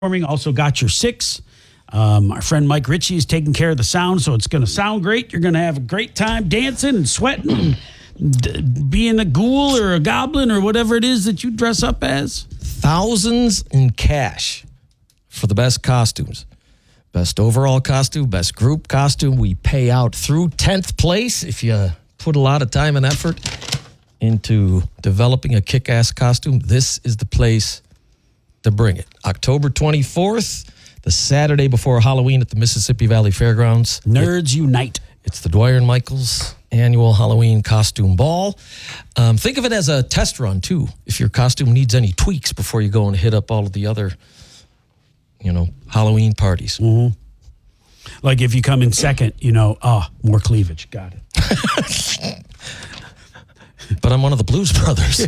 Also got your 6. Our friend Mike Ritchie is taking care of the sound, so it's going to sound great. You're going to have a great time dancing and sweating and being a ghoul or a goblin or whatever it is that you dress up as. Thousands in cash for the best costumes. Best overall costume, best group costume. We pay out through 10th place if you put a lot of time and effort into developing a kick-ass costume. This is the place to bring it. October 24th, the Saturday before Halloween at the Mississippi Valley Fairgrounds. Nerds unite. It's the Dwyer and Michaels annual Halloween costume ball. Think of it as a test run, too, if your costume needs any tweaks before you go and hit up all of the other, Halloween parties. Mm-hmm. Like if you come in second, more cleavage. Got it. But I'm one of the Blues Brothers.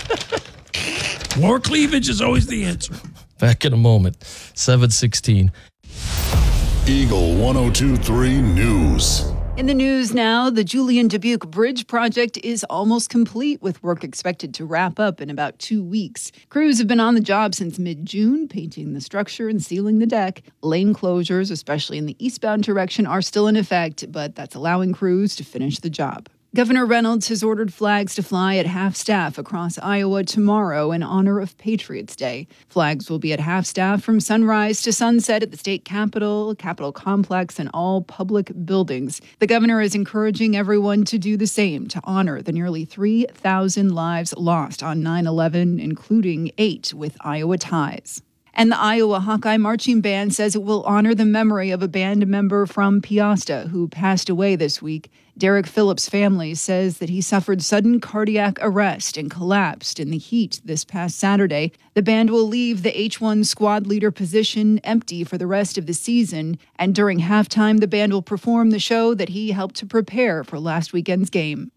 More cleavage is always the answer. Back in a moment. 7:16. Eagle 102.3 News. In the news now, the Julian Dubuque Bridge project is almost complete, with work expected to wrap up in about 2 weeks. Crews have been on the job since mid-June, painting the structure and sealing the deck. Lane closures, especially in the eastbound direction, are still in effect, but that's allowing crews to finish the job. Governor Reynolds has ordered flags to fly at half-staff across Iowa tomorrow in honor of Patriots' Day. Flags will be at half-staff from sunrise to sunset at the state capitol, Capitol complex, and all public buildings. The governor is encouraging everyone to do the same to honor the nearly 3,000 lives lost on 9/11, including 8 with Iowa ties. And the Iowa Hawkeye Marching Band says it will honor the memory of a band member from Peosta who passed away this week. Derek Phillips' family says that he suffered sudden cardiac arrest and collapsed in the heat this past Saturday. The band will leave the H1 squad leader position empty for the rest of the season, and during halftime, the band will perform the show that he helped to prepare for last weekend's game.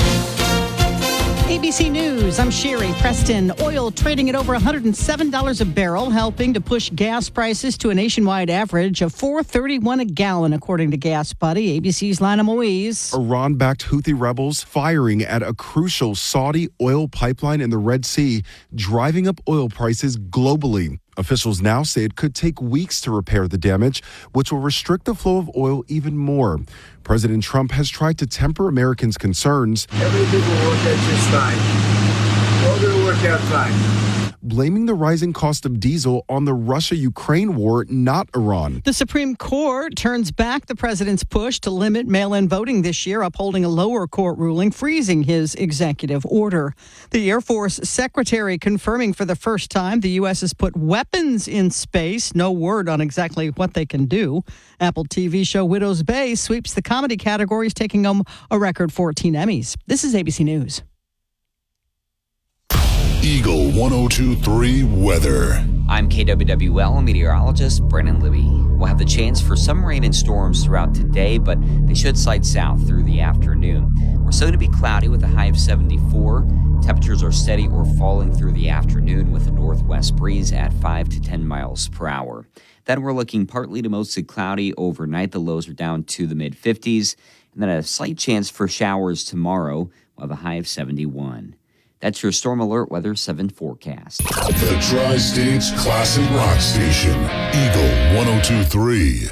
ABC News, I'm Sherry Preston. Oil trading at over $107 a barrel, helping to push gas prices to a nationwide average of $4.31 a gallon, according to Gas Buddy. ABC's Lana Moise. Iran-backed Houthi rebels firing at a crucial Saudi oil pipeline in the Red Sea, driving up oil prices globally. Officials now say it could take weeks to repair the damage, which will restrict the flow of oil even more. President Trump has tried to temper Americans' concerns. Everything will work out just fine. All going to work out fine. Blaming the rising cost of diesel on the Russia-Ukraine war, not Iran. The Supreme Court turns back the president's push to limit mail-in voting this year, upholding a lower court ruling freezing his executive order. The Air Force Secretary confirming for the first time the U.S. has put weapons in space. No word on exactly what they can do. Apple TV show Widow's Bay sweeps the comedy categories, taking home a record 14 Emmys. This is ABC News. Eagle 102.3 weather. I'm KWWL meteorologist Brandon Libby. We'll have the chance for some rain and storms throughout today, but they should slide south through the afternoon. We're still going to be cloudy with a high of 74. Temperatures are steady or falling through the afternoon with a northwest breeze at 5 to 10 miles per hour. Then we're looking partly to mostly cloudy overnight. The lows are down to the mid-50s. And then a slight chance for showers tomorrow. We'll have a high of 71. That's your Storm Alert Weather 7 forecast. The Tri-States Classic Rock Station, Eagle 102.3.